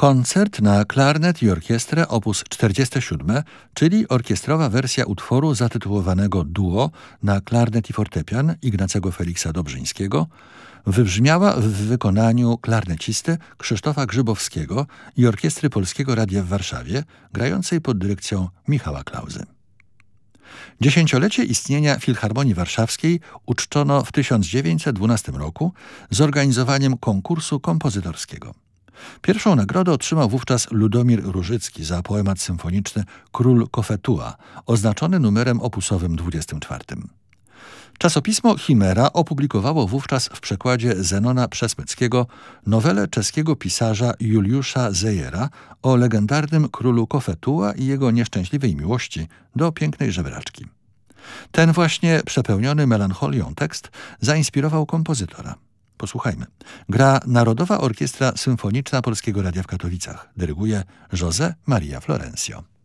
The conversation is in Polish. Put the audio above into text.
Koncert na klarnet i orkiestrę op. 47, czyli orkiestrowa wersja utworu zatytułowanego Duo na klarnet i fortepian Ignacego Feliksa Dobrzyńskiego, wybrzmiała w wykonaniu klarnecisty Krzysztofa Grzybowskiego i Orkiestry Polskiego Radia w Warszawie, grającej pod dyrekcją Michała Klauzy. Dziesięciolecie istnienia Filharmonii Warszawskiej uczczono w 1912 roku zorganizowaniem konkursu kompozytorskiego. Pierwszą nagrodę otrzymał wówczas Ludomir Różycki za poemat symfoniczny Król Kofetua, oznaczony numerem opusowym 24. Czasopismo Chimera opublikowało wówczas w przekładzie Zenona Przesmyckiego nowelę czeskiego pisarza Juliusza Zejera o legendarnym królu Kofetua i jego nieszczęśliwej miłości do pięknej żebraczki. Ten właśnie przepełniony melancholią tekst zainspirował kompozytora. Posłuchajmy. Gra Narodowa Orkiestra Symfoniczna Polskiego Radia w Katowicach. Dyryguje José María Florencio.